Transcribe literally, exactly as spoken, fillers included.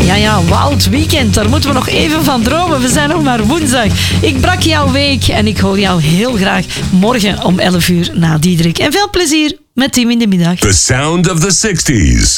Ja, ja, Wild Weekend. Daar moeten we nog even van dromen. We zijn nog maar woensdag. Ik brak jouw week en ik hoor jou heel graag morgen om elf uur na Diederik. En veel plezier met Team in de Middag. The sound of the sixties.